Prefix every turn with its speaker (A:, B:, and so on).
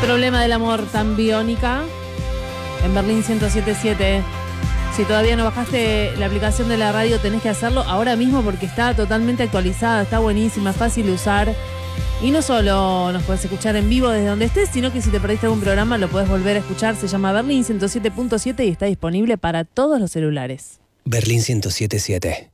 A: Problema del amor tan biónica en Berlín 107.7. Si todavía no bajaste la aplicación de la radio, tenés que hacerlo ahora mismo porque está totalmente actualizada, está buenísima, es fácil de usar. Y no solo nos podés escuchar en vivo desde donde estés, sino que si te perdiste algún programa lo podés volver a escuchar. Se llama Berlín 107.7 y está disponible para todos los celulares.
B: Berlín 107.7.